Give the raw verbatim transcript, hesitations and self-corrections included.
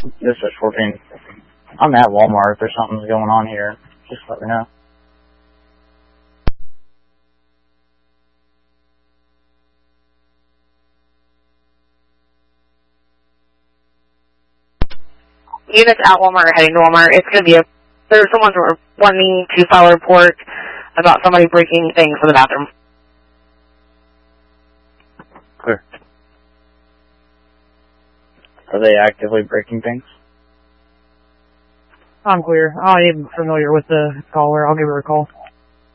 This is fourteen. I'm at Walmart. If there's something's going on here, just let me know. Units at Walmart are heading to Walmart. It's going to be a, there's someone wanting to file a report about somebody breaking things in the bathroom. Clear. Are they actively breaking things? I'm clear. I am familiar with the caller. I'll give her a call.